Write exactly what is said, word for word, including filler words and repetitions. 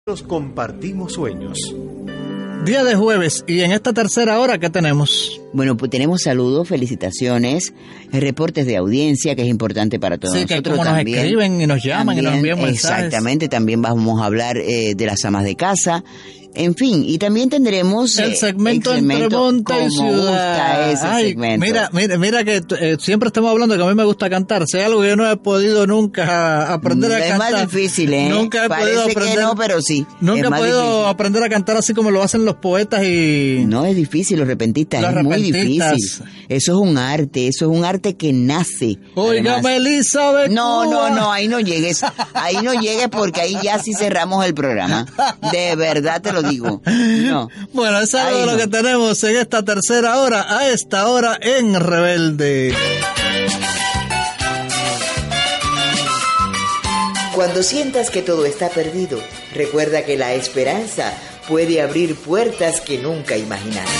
Compartimos sueños. Día de jueves, y en esta tercera hora, ¿qué tenemos? Bueno, pues tenemos saludos, felicitaciones, reportes de audiencia, que es importante para todos sí, nosotros. Que como también, nos escriben y nos llaman también, y nos envían mensajes. Exactamente, también vamos a hablar eh, de las amas de casa. En fin, y también tendremos el segmento, eh, el segmento entre monte y ciudad. Gusta ese Ay, segmento. Mira, mira, mira que eh, siempre estamos hablando que a mí me gusta cantar. Si hay algo que yo no he podido nunca aprender a es cantar. Es más difícil, ¿eh? Nunca he Parece podido aprender. Que no, pero sí. Nunca he podido difícil. aprender a cantar así como lo hacen los poetas y. No, es difícil, los repentistas, los es repentistas. muy difícil. Eso es un arte, eso es un arte que nace. Óigame, Elizabeth. No, no, no, ahí no llegues. Ahí no llegues porque ahí ya sí cerramos el programa. De verdad te lo digo. No. Bueno, eso es todo lo que tenemos en esta tercera hora, a esta hora en Rebelde. Cuando sientas que todo está perdido, recuerda que la esperanza puede abrir puertas que nunca imaginaste.